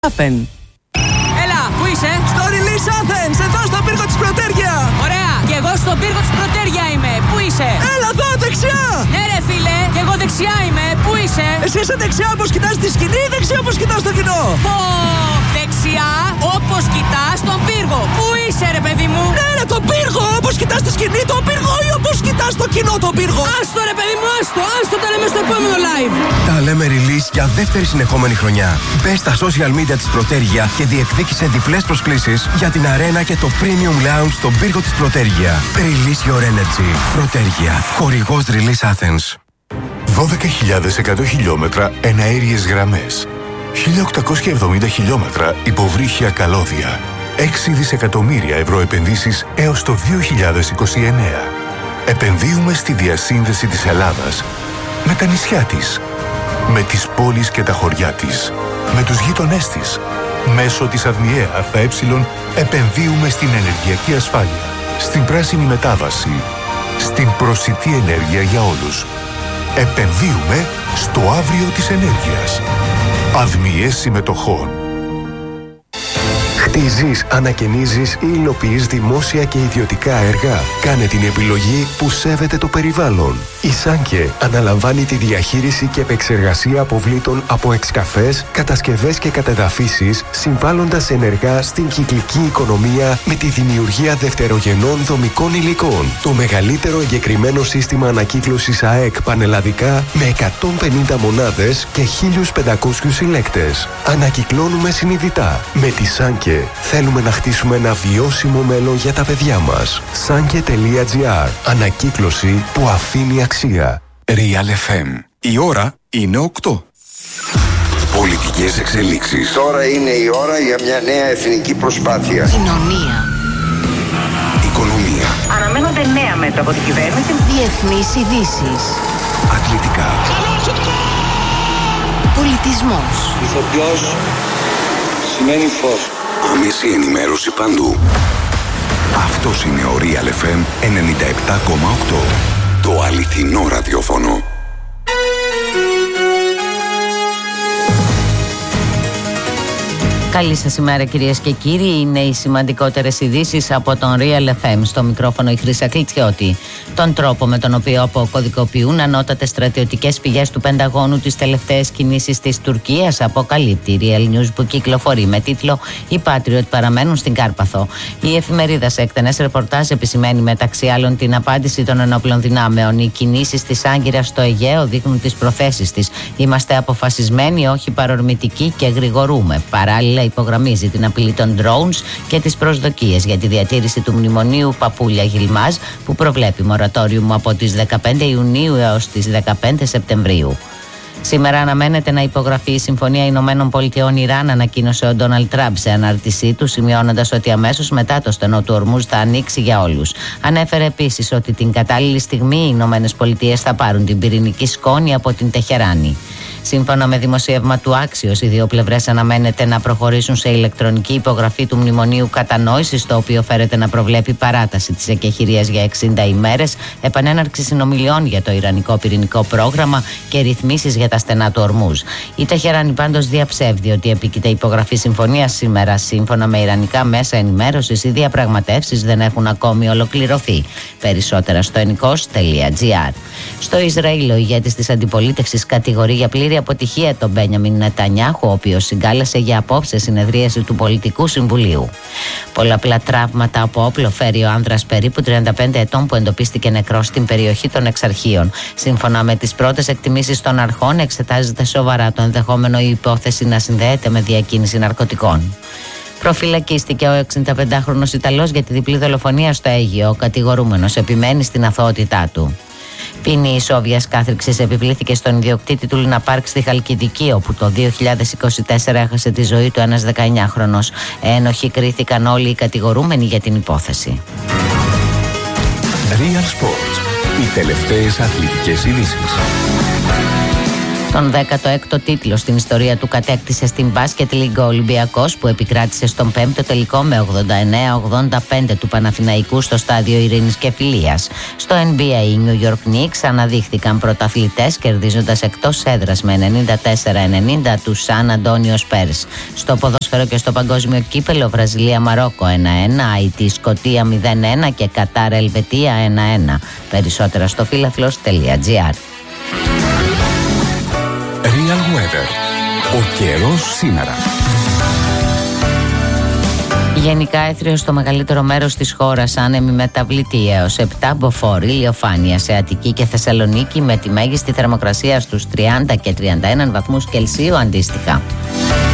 Happen. Έλα, πού είσαι? Στο Release Athens, εδώ στον πύργο της Πρωτέρια. Ωραία, και εγώ στον πύργο της Πρωτέρια είμαι. Πού είσαι? Έλα εδώ, δεξιά. Ναι ρε φίλε, και εγώ δεξιά είμαι. Πού είσαι? Εσύ είσαι δεξιά όπως κοιτάς τη σκηνή ή δεξιά όπως κοιτάς το κοινό? Πω, δεξιά όπως κοιτάς τον πύργο. Πού είσαι ρε παιδί μου? Ναι ρε, τον πύργο, όπως κοιτάς τη σκηνή τον πύργο ή όπως κοιτάς το κοινό τον πύργο? Άστο ρε παιδί μου, άστο τα λέμε στο επόμενο live. Τα λέμε release για δεύτερη συνεχόμενη χρονιά. Μπες στα social media της Πρωτέρια και διεκδίκησε διπλές προσκλήσεις για την αρένα και το premium lounge στον πύργο της Πρωτέρια. Release your energy. Πρωτέρια. Χορηγός Release Athens. 12.100 χιλιόμετρα εναέριες γραμμές. 1.870 χιλιόμετρα υποβρύχια καλώδια. 6 δισεκατομμύρια ευρώ επενδύσεις έως το 2029. Επενδύουμε στη διασύνδεση της Ελλάδας με τα νησιά της, με τις πόλεις και τα χωριά της, με τους γείτονές της. Μέσω της ΑΔΜΙΕ ΑΕ επενδύουμε στην ενεργειακή ασφάλεια, στην πράσινη μετάβαση, στην προσιτή ενέργεια για όλους. Επενδύουμε στο αύριο της ενέργειας. ΑΔΜΙΕ συμμετοχών. Χτίζεις, ανακαινίζεις ή υλοποιείς δημόσια και ιδιωτικά έργα. Κάνε την επιλογή που σέβεται το περιβάλλον. Η Σάνκε αναλαμβάνει τη διαχείριση και επεξεργασία αποβλήτων από εξκαφές, κατασκευές και κατεδαφίσεις, συμβάλλοντας ενεργά στην κυκλική οικονομία με τη δημιουργία δευτερογενών δομικών υλικών. Το μεγαλύτερο εγκεκριμένο σύστημα ανακύκλωσης ΑΕΚ πανελλαδικά με 150 μονάδες και 1.500 συλλέκτες. Ανακυκλώνουμε συνειδητά. Με τη Σάνκε θέλουμε να χτίσουμε ένα βιώσιμο μέλλον για τα παιδιά μας. Sanke.gr. Ανακύκλωση που αφήνει αξία. Real FM. Η ώρα είναι 8. Πολιτικές εξελίξεις. Τώρα είναι η ώρα για μια νέα εθνική προσπάθεια. Κοινωνία. Οικονομία. Αναμένονται νέα μέτρα από την κυβέρνηση. Διεθνείς ειδήσεις. Αθλητικά. Πολιτισμός. Ηθοποιός σημαίνει φως. Άμεση ενημέρωση παντού. Αυτός είναι ο Real FM 97,8. Το αληθινό ραδιόφωνο. Καλή σας ημέρα κυρίες και κύριοι. Είναι οι σημαντικότερες ειδήσεις από τον Real FM. Στο μικρόφωνο η Χρύσα Κλιτσιώτη. Τον τρόπο με τον οποίο αποκωδικοποιούν ανώτατες στρατιωτικές πηγές του Πενταγώνου τις τελευταίες κινήσεις της Τουρκίας αποκαλύπτει η Real News που κυκλοφορεί με τίτλο «Οι Patriot παραμένουν στην Κάρπαθο». Η εφημερίδα σε εκτενές ρεπορτάζ επισημαίνει μεταξύ άλλων την απάντηση των ενόπλων δυνάμεων. Οι κινήσεις της Άγκυρας στο Αιγαίο δείχνουν τις προθέσεις της. Είμαστε αποφασισμένοι, όχι παρορμητικοί και γρηγορούμε. Παράλληλα, υπογραμμίζει την απειλή των drones και τις προσδοκίες για τη διατήρηση του μνημονίου Παπούλια Γιλμάζ που προβλέπει μορατόριουμ από τις 15 Ιουνίου έως τις 15 Σεπτεμβρίου. Σήμερα αναμένεται να υπογραφεί η Συμφωνία Ηνωμένων Πολιτειών Ιράν, ανακοίνωσε ο Ντόναλντ Τραμπ σε ανάρτησή του, σημειώνοντας ότι αμέσως μετά το στενό του Ορμούζ θα ανοίξει για όλους. Ανέφερε επίσης ότι την κατάλληλη στιγμή οι Ηνωμένες Πολιτείες θα πάρουν την πυρηνική σκόνη από την Τεχεράνη. Σύμφωνα με δημοσίευμα του Axios, οι δύο πλευρές αναμένεται να προχωρήσουν σε ηλεκτρονική υπογραφή του Μνημονίου Κατανόησης, το οποίο φέρεται να προβλέπει παράταση της εκεχηρίας για 60 ημέρες, επανέναρξη συνομιλιών για το ιρανικό πυρηνικό πρόγραμμα και ρυθμίσεις για τα στενά του Ορμούζ. Η Τεχεράνη πάντως διαψεύδει ότι επίκειται υπογραφή συμφωνίας σήμερα. Σύμφωνα με ιρανικά μέσα ενημέρωσης, οι διαπραγματεύσεις δεν έχουν ακόμη ολοκληρωθεί. Περισσότερα στο ennikos.gr. Στο Ισραήλ, ο ηγέτης της αντιπολίτευσης κατηγορεί για πλήρη αποτυχία τον Μπένιαμιν Νετανιάχου, ο οποίος συγκάλεσε για απόψε συνεδρίαση του Πολιτικού Συμβουλίου. Πολλαπλά τραύματα από όπλο φέρει ο άνδρας περίπου 35 ετών που εντοπίστηκε νεκρός στην περιοχή των Εξαρχείων. Σύμφωνα με τις πρώτες εκτιμήσεις των αρχών, εξετάζεται σοβαρά το ενδεχόμενο η υπόθεση να συνδέεται με διακίνηση ναρκωτικών. Προφυλακίστηκε ο 65χρονος Ιταλός για τη διπλή δολοφονία στο Αίγυο. Ο κατηγορούμενος επιμένει στην αθωότητά του. Ποινή ισόβιας κάθριξης επιβλήθηκε στον ιδιοκτήτη του Λούνα Πάρκ στη Χαλκιδική, όπου το 2024 έχασε τη ζωή του ένας 19χρονος. Ένοχοι κρίθηκαν όλοι οι κατηγορούμενοι για την υπόθεση. Real Sports. Οι τελευταίες αθλητικές ειδήσεις. Τον 16ο τίτλο στην ιστορία του κατέκτησε στην Basket League ο Ολυμπιακός, που επικράτησε στον 5ο τελικό με 89-85 του Παναθηναϊκού στο στάδιο Ειρήνης και Φιλίας. Στο NBA οι New York Knicks αναδείχθηκαν πρωταθλητές, κερδίζοντας εκτός έδρας με 94-90 του San Antonio Spurs. Στο ποδόσφαιρο και στο παγκόσμιο κύπελο, Βραζιλία-Μαρόκο 1-1, Αϊτή-Σκωτία 0-1 και Κατάρ-Ελβετία 1-1. Περισσότερα στο φίλαθλος.gr. Real Weather. Ο καιρός σήμερα. Γενικά έθριο στο μεγαλύτερο μέρος της χώρας, άνεμη μεταβλητή έως 7 μποφόρ, ηλιοφάνεια σε Αττική και Θεσσαλονίκη με τη μέγιστη θερμοκρασία στους 30 και 31 βαθμούς Κελσίου αντίστοιχα.